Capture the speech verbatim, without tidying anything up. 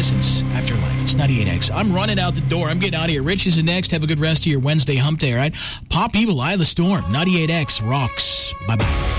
Innocence, Afterlife. It's ninety-eight X. I'm running out the door. I'm getting out of here. Rich is next. Have a good rest of your Wednesday hump day, all right? Pop Evil, Eye of the Storm. ninety-eight X rocks. Bye-bye.